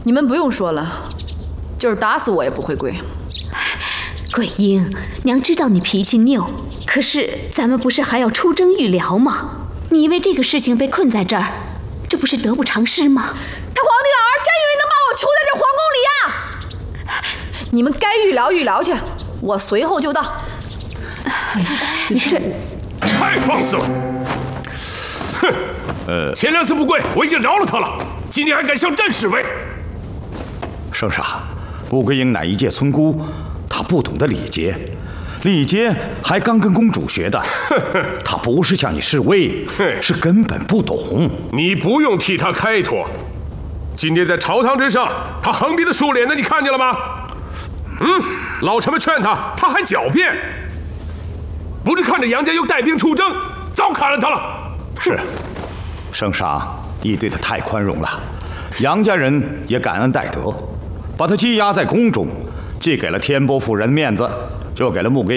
你们不用说了，就是打死我也不会跪。 桂英，娘知道你脾气拗，可是咱们不是还要出征预辽吗？你因为这个事情被困在这儿，这不是得不偿失吗？他皇帝老儿真以为能把我囚在这皇宫里呀？你们该预辽预辽去，我随后就到。 这太放肆了！哼，前2次不跪，我已经饶了他了，今天还敢向朕示威？ 圣上，穆桂英乃一介村姑，她不懂得礼节，礼节还刚跟公主学的。她不是向你示威，是根本不懂。 你不用替她开脱。今天在朝堂之上，她横鼻子竖脸的，你看见了吗？老臣们劝她，她还狡辩。不是看着杨家又带兵出征，早砍了她了。 是，圣上，你对她太宽容了。杨家人也感恩戴德，把她羁押在宫中，既给了天波夫人面子，又给了穆桂英